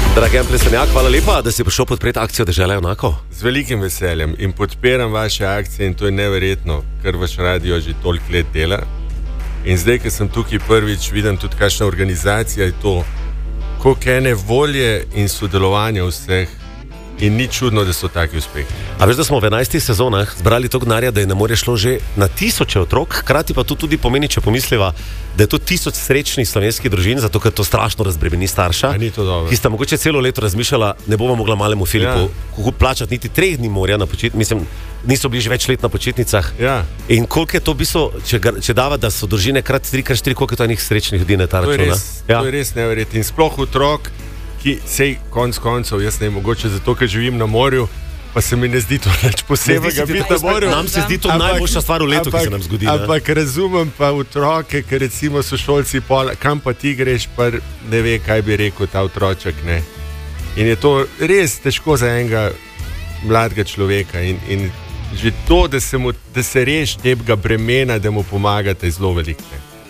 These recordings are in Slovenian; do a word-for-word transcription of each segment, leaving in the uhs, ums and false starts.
Dragi Jan Plesenjak, hvala lepa, da si prišel podpreti akcijo Dežela enako. Z velikim veseljem in podpiram vaše akcije in to je neverjetno, ker vaš radio že toliko let dela. In zdaj, ker sem tukaj prvič, vidim tudi kakšna organizacija je to, koliko ene volje in sodelovanja vseh in ni čudno, da so taki uspehi. A veš, da smo v enajstih sezonah zbrali toliko denarja, da je na morje šlo že na tisoče otrok, hkrati pa to tudi pomeni, če pomisliva, da je to tisoč srečnih slovenskih družin, zato ker to strašno razbremeni starša, ki sta mogoče celo leto razmišljala, ne bomo mogla malemu Filipu ja. plačati niti treh dni morja na počitnicah, mislim, niso bili že več let na počitnicah. Ja. In koliko je to v bistvu, če, če dava, da so družine krat tri, krat štiri, koliko je to enih srečnih ljudi na ta račun. To je res, ja. to je res neverjetno. In sploh otrok, ki sej konc koncev, jaz ne mogoče zato, ker živim na morju, pa se mi ne zdi to nič posebnega biti na morju. Nam se zdi to ampak, najboljša stvar v letu, ampak, ki se nam zgodi. Ne? Ampak razumem pa otroke, ker recimo so šolci pol, kam pa ti greš, pa ne ve, kaj bi rekel ta otroček, ne. In je to res težko za enega mladega človeka in, in že to, da se, mu, da se reš tega bremena, da mu pomagate, je zelo veliko.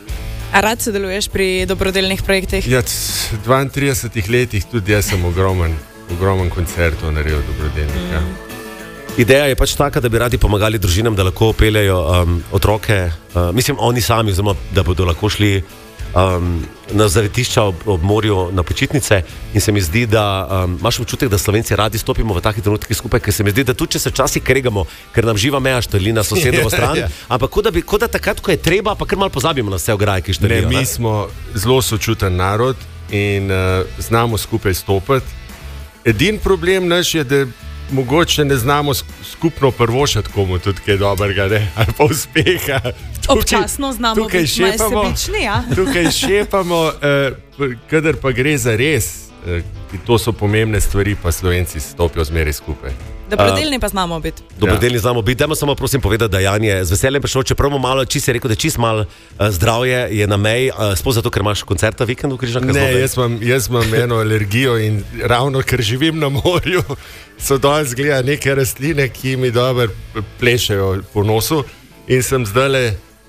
A rad sodeluješ pri dobrodelnih projektih? Ja, v dvaintridesetih letih tudi jaz sem ogromen, ogromen koncertov naredil dobrodelnih. Mm. Ja. Ideja je pač taka, da bi radi pomagali družinam, da lahko peljejo um, otroke, uh, mislim, oni sami, oziroma, da bodo lahko šli um, na zavetišča ob, ob morju na počitnice in se mi zdi, da um, imaš občutek, da Slovenci radi stopimo v takih trenutkih skupaj, ker se mi zdi, da tudi če se včasih kregamo, ker nam živa meja štrli na sosedovo stran, ampak kot da, bi, kot da takrat, ko je treba, pa kar malo pozabimo na vse ograje, ki štrlijo. Ne, mi ne? smo zelo sočuten narod in uh, znamo skupaj stopiti. Edin problem naš je, da mogoče ne znamo skupno prvošati komu tudi kaj dobrega, ne? Ali pa uspeha. Tukaj, občasno znamo tukaj biti malo sebični, ja. Tukaj šepamo, eh, kadar pa gre za res, eh, to so pomembne stvari, pa Slovenci stopijo zmeraj skupaj. Dobrodelni pa znamo biti. Dobrodelni ja. znamo biti. Dajmo samo prosim povedati, da Jan je z veseljem prišel, čeprav malo, či si rekel, da čist malo uh, zdravje je na meji, uh, sploh zato, ker imaš koncert v vikendu v Križankah. Ne, jaz imam, jaz imam eno alergijo in ravno, ker živim na morju, so danes gleda neke rastline, ki mi dobro plešejo po nosu in sem zdajle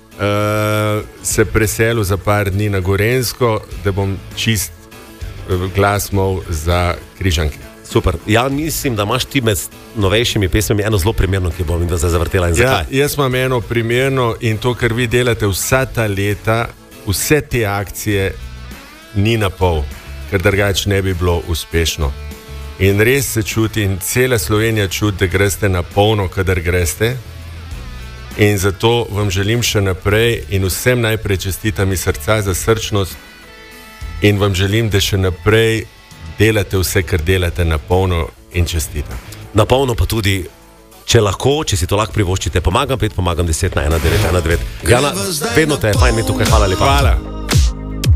uh, se preselil za par dni na Gorenjsko, da bom čist uh, glas imel za Križanke. Super. Ja, mislim, da imaš ti med novejšimi pesmimi eno zelo primerno, ki bom da zdaj zavrtela in zakaj. Ja, jaz imam eno primerno in to, kar vi delate vsa ta leta, vse te akcije ni na pol, ker drugače ne bi bilo uspešno. In res se čuti in cela Slovenija čuti, da greste na polno, kadar greste. In zato vam želim še naprej in vsem najprej čestitam iz srca za srčnost in vam želim, da še naprej delate vse, kar delate na polno in čestitam. Na polno pa tudi, če lahko, če si to lahko privoščite, pomagam pet, pomagam deset na ena devet ena devet. Jana, vedno te je fajn imeti tukaj, hvala lepa. Hvala.